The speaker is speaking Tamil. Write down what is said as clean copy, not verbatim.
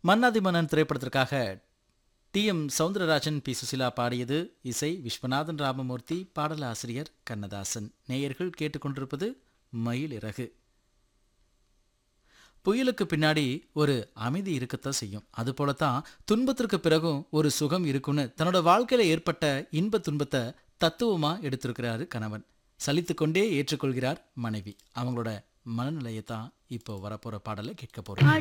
மன்னாதி மன்னன் திரைப்படத்திற்காக டி.எம். சௌந்தரராஜன், பி. சுசிலா பாடியது. இசை விஸ்வநாதன் ராமமூர்த்தி, பாடலாசிரியர் கண்ணதாசன். நேயர்கள் கேட்டுக்கொண்டிருப்பது மயிலிறகு. புயலுக்கு பின்னாடி ஒரு அமைதி இருக்கத்தான் செய்யும். அதுபோலத்தான் துன்பத்திற்கு பிறகும் ஒரு சுகம் இருக்குன்னு தன்னோட வாழ்க்கையில ஏற்பட்ட இன்ப துன்பத்தை தத்துவமா எடுத்திருக்கிறாரு கணவன். சலித்துக்கொண்டே ஏற்றுக்கொள்கிறார் மனைவி. அவங்களோட மனநிலையத்தான் இப்போ வரப்போற பாடலை கேட்க போறோம்.